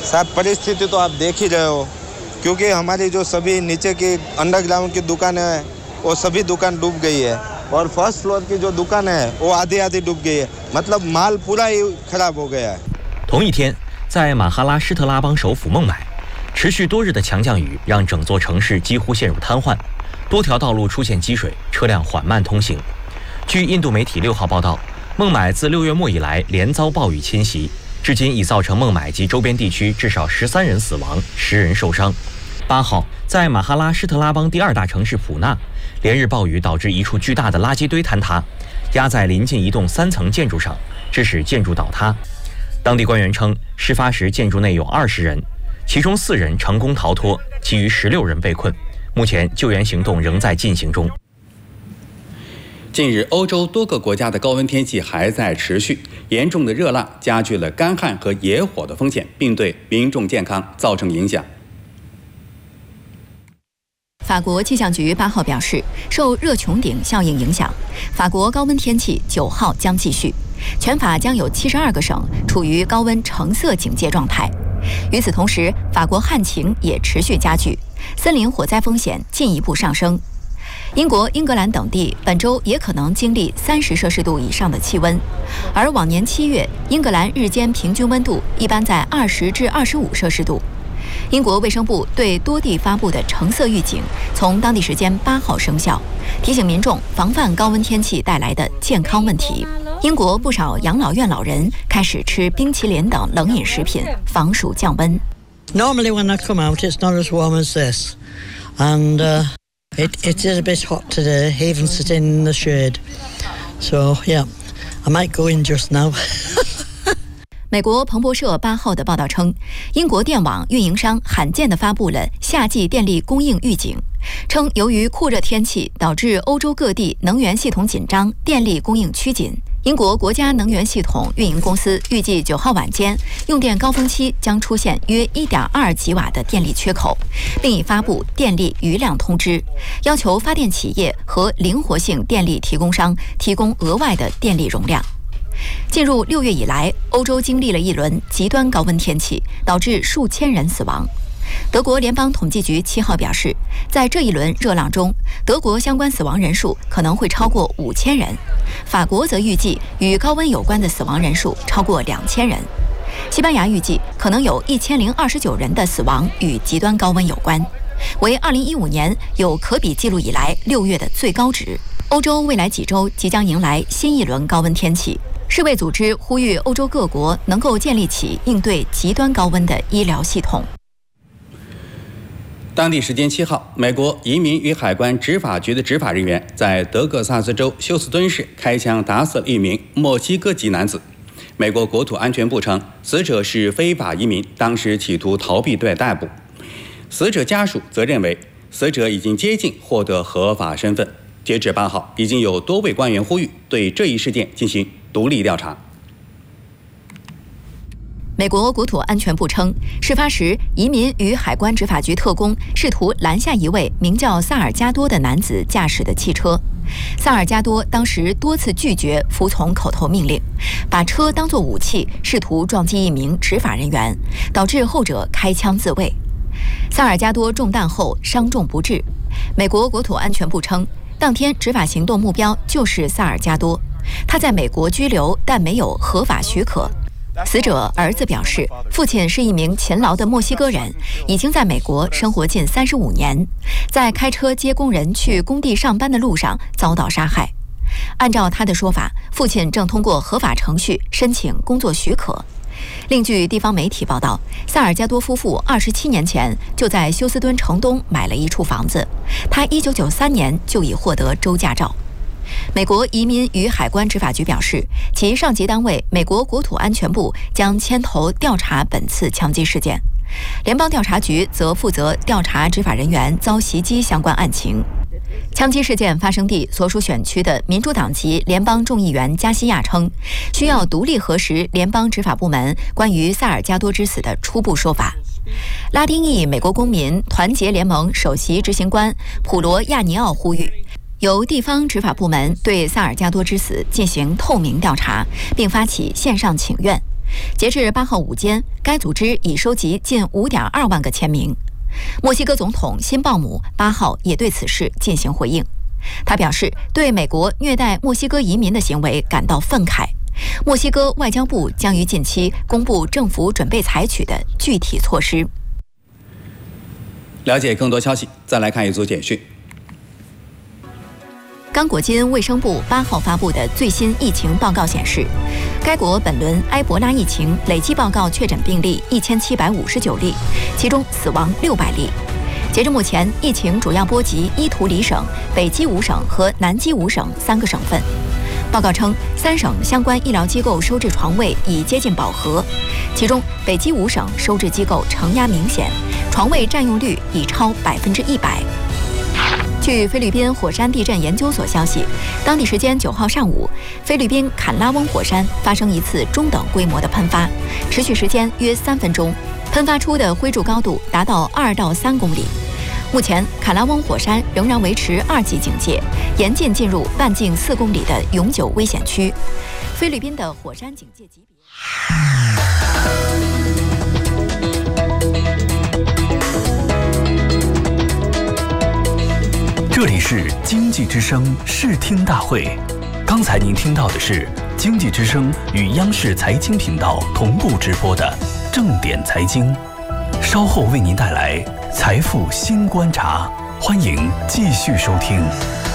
साहब परिस्थिति तो आप देख ही रहे हो, क्योंकि हमारी जो सभी नीचे की अंडरग्राउंड की दुकानें हैं वो सभी दुकान डूब गई है और फर्स्ट फ्लोर की जो दुकान है वो आधी आधी डूब गई है, मतलब माल पूरा ही खराब हो गया है。 同一天，在马哈拉施特拉邦首府孟买，持续多日的强降雨让整座城市几乎陷入瘫痪，多条道路出现积水，车辆缓慢通行。据印度媒体6号报道，孟买自6月末以来连遭暴雨侵袭，至今已造成孟买及周边地区至少13人死亡，10人受伤。8号，在马哈拉施特拉邦第2大城市普纳，连日暴雨导致一处巨大的垃圾堆坍塌，压在临近一栋3层建筑上，致使建筑倒塌。当地官员称，事发时建筑内有20人，其中4人成功逃脱，其余16人被困。目前救援行动仍在进行中。 近日，欧洲多个国家的高温天气还在持续，严重的热浪加剧了干旱和野火的风险，并对民众健康造成影响。 法国气象局8号表示，受热穹顶效应影响，法国高温天气9号将继续，全法将有72个省处于高温橙色警戒状态。与此同时，法国旱情也持续加剧，森林火灾风险进一步上升。英国、英格兰等地本周也可能经历30摄氏度以上的气温，而往年7月，英格兰日间平均温度一般在20至25摄氏度。英国卫生部对多地发布的橙色预警从当地时间8号生效，提醒民众防范高温天气带来的健康问题。英国不少养老院老人开始吃冰淇淋等冷饮食品，防暑降温。 Normally when I come out, it's not as warm as this, and it is a bit hot today, even sitting in the shade. So yeah, I might go in just now. 美国彭博社8号的报道称，英国电网运营商罕见地发布了夏季电力供应预警，称由于酷热天气导致欧洲各地能源系统紧张，电力供应趋紧。英国国家能源系统运营公司预计9号晚间用电高峰期将出现约 1.2 吉瓦的电力缺口，并已发布电力余量通知，要求发电企业和灵活性电力提供商提供额外的电力容量。进入6月以来，欧洲经历了一轮极端高温天气，导致数千人死亡。德国联邦统计局7号表示，在这一轮热浪中，德国相关死亡人数可能会超过5000人。法国则预计与高温有关的死亡人数超过2000人。西班牙预计可能有1029人的死亡与极端高温有关，为2015年有可比记录以来6月的最高值。欧洲未来几周即将迎来新一轮高温天气。世卫组织呼吁欧洲各国能够建立起应对极端高温的医疗系统。 当地时间7号，美国移民与海关执法局的执法人员在德克萨斯州休斯敦市开枪打死了一名墨西哥籍男子。美国国土安全部称，死者是非法移民，当时企图逃避对待捕。死者家属则认为，死者已经接近获得合法身份。截至8号，已经有多位官员呼吁对这一事件进行独立调查。 美国国土安全部称，事发时移民与海关执法局特工试图拦下一位名叫萨尔加多的男子驾驶的汽车。萨尔加多当时多次拒绝服从口头命令，把车当作武器，试图撞击一名执法人员，导致后者开枪自卫。萨尔加多中弹后伤重不治。美国国土安全部称，当天执法行动目标就是萨尔加多，他在美国居留，但没有合法许可。死者儿子表示，父亲是一名勤劳的墨西哥人，已经在美国生活近35年，在开车接工人去工地上班的路上遭到杀害。按照他的说法，父亲正通过合法程序申请工作许可。另据地方媒体报道，萨尔加多夫妇27年前就在休斯敦城东买了一处房子，他1993年就已获得州驾照。美国移民与海关执法局表示，其上级单位美国国土安全部将牵头调查本次枪击事件，联邦调查局则负责调查执法人员遭袭击相关案情。枪击事件发生地所属选区的民主党籍联邦众议员加西亚称，需要独立核实联邦执法部门关于萨尔加多之死的初步说法。拉丁裔美国公民团结联盟首席执行官普罗亚尼奥呼吁，由地方执法部门对萨尔加多之死进行透明调查，并发起线上请愿。 截至8号午间，该组织已收集近5.2万个签名。墨西哥总统辛鲍姆8号也对此事进行回应，他表示对美国虐待墨西哥移民的行为感到愤慨。墨西哥外交部将于近期公布政府准备采取的具体措施。 了解更多消息，再来看一组简讯。 刚果金卫生部8号发布的最新疫情报告显示，该国本轮埃博拉疫情累计报告确诊病例1759例，其中死亡600例。截至目前，疫情主要波及伊图里省、北基伍省和南基伍省3个省份。报告称，3省相关医疗机构收治床位已接近饱和，其中北基伍省收治机构承压明显，床位占用率已超100%。据菲律宾火山地震研究所消息，当地时间9号上午，菲律宾坎拉翁火山发生一次中等规模的喷发，持续时间约3分钟，喷发出的灰柱高度达到2到3公里。目前，坎拉翁火山仍然维持2级警戒，严禁进入半径4公里的永久危险区。菲律宾的火山警戒级别。 这里是经济之声视听大会，刚才您听到的是经济之声与央视财经频道同步直播的正点财经，稍后为您带来财富新观察，欢迎继续收听。